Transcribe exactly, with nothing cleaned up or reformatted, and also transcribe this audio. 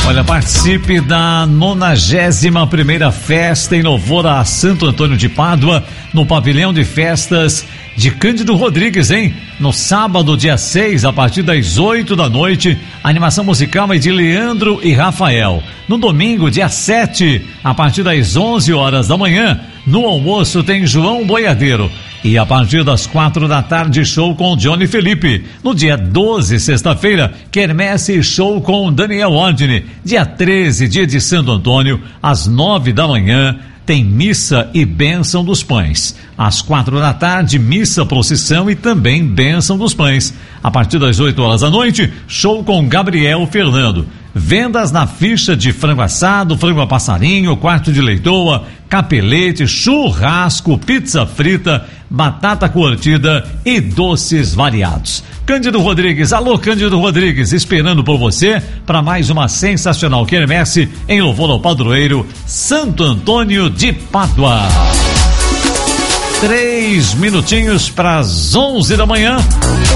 Olha, participe da nonagésima primeira festa em louvor a Santo Antônio de Pádua, no pavilhão de festas de Cândido Rodrigues, hein? No sábado, dia seis, a partir das oito da noite, a animação musical é de Leandro e Rafael. No domingo, dia sete, a partir das onze horas da manhã, no almoço tem João Boiadeiro. E a partir das quatro da tarde, show com Johnny Felipe. No dia doze, sexta-feira, quermesse show com Daniel Ordine. Dia treze, dia de Santo Antônio, às nove da manhã, tem missa e bênção dos pães. Às quatro da tarde, missa, procissão e também bênção dos pães. A partir das oito horas da noite, show com Gabriel Fernando. Vendas na ficha de frango assado, frango a passarinho, quarto de leitoa, capelete, churrasco, pizza frita, batata curtida e doces variados. Cândido Rodrigues, alô Cândido Rodrigues, esperando por você para mais uma sensacional quermesse em louvor ao padroeiro Santo Antônio de Pádua. Três minutinhos para as onze da manhã.